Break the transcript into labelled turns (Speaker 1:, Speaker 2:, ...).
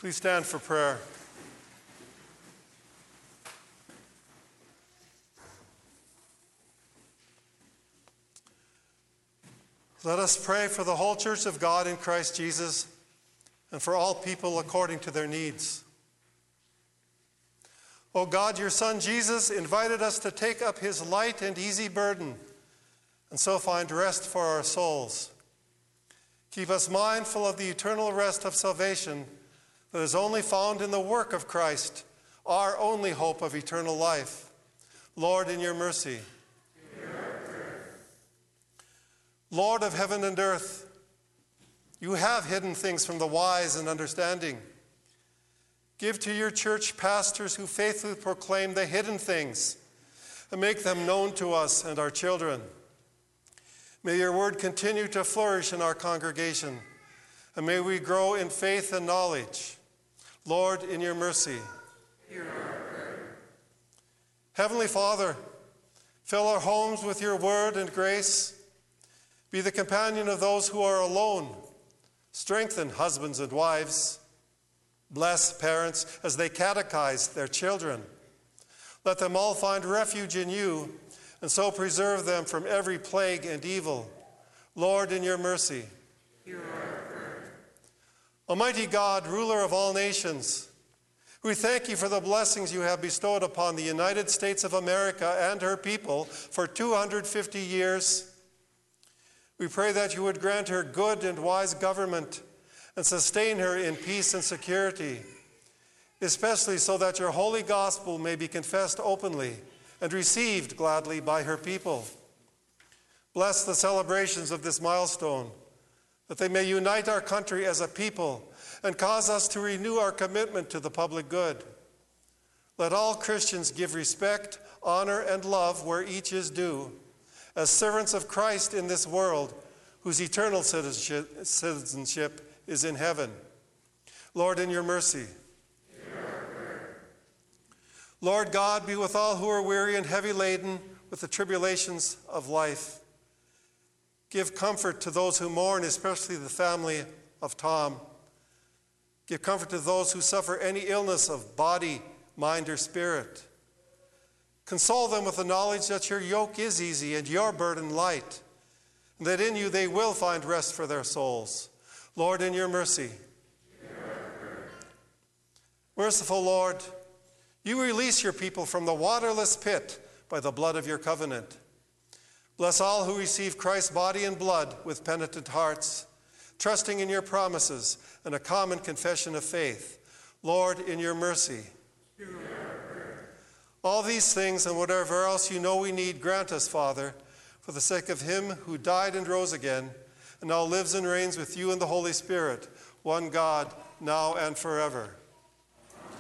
Speaker 1: Please stand for prayer. Let us pray for the whole Church of God in Christ Jesus and for all people according to their needs. O God, your Son Jesus invited us to take up his light and easy burden and so find rest for our souls. Keep us mindful of the eternal rest of salvation that is only found in the work of Christ, our only hope of eternal life. Lord, in your mercy. Lord of heaven and earth, you have hidden things from the wise and understanding. Give to your church pastors who faithfully proclaim the hidden things and make them known to us and our children. May your word continue to flourish in our congregation, and may we grow in faith and knowledge. Lord, in your mercy.
Speaker 2: Hear our prayer.
Speaker 1: Heavenly Father, fill our homes with your word and grace. Be the companion of those who are alone. Strengthen husbands and wives. Bless parents as they catechize their children. Let them all find refuge in you, and so preserve them from every plague and evil. Lord, in your mercy.
Speaker 2: Hear our prayer.
Speaker 1: Almighty God, ruler of all nations, we thank you for the blessings you have bestowed upon the United States of America and her people for 250 years. We pray that you would grant her good and wise government and sustain her in peace and security, especially so that your holy gospel may be confessed openly and received gladly by her people. Bless the celebrations of this milestone, that they may unite our country as a people and cause us to renew our commitment to the public good. Let all Christians give respect, honor, and love where each is due, as servants of Christ in this world, whose eternal citizenship is in heaven. Lord, in your mercy. Lord God, be with all who are weary and heavy laden with the tribulations of life. Give comfort to those who mourn, especially the family of Tom. Give comfort to those who suffer any illness of body, mind, or spirit. Console them with the knowledge that your yoke is easy and your burden light, and that in you they will find rest for their souls. Lord, in your mercy. Merciful Lord, you release your people from the waterless pit by the blood of your covenant. Bless all who receive Christ's body and blood with penitent hearts, trusting in your promises and a common confession of faith. Lord, in your mercy. All these things and whatever else you know we need, grant us, Father, for the sake of him who died and rose again, and now lives and reigns with you in the Holy Spirit, one God, now and forever.